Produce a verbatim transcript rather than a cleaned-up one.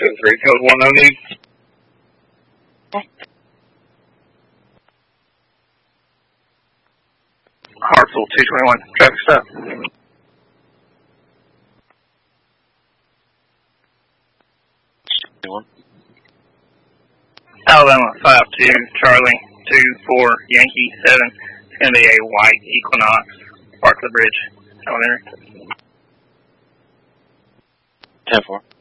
Code three, code one, no need. Okay. Hartsel two twenty-one, traffic stop. Alabama five two, Charlie two four, Yankee seven. It's going to be a white Equinox, Park the Bridge, elementary. ten four.